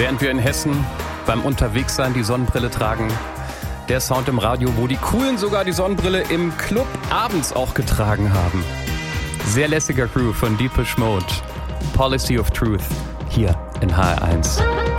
Während wir in Hessen beim Unterwegssein die Sonnenbrille tragen, der Sound im Radio, wo die Coolen sogar die Sonnenbrille im Club abends auch getragen haben. Sehr lässiger Groove von Depeche Mode. Policy of Truth hier in HR1.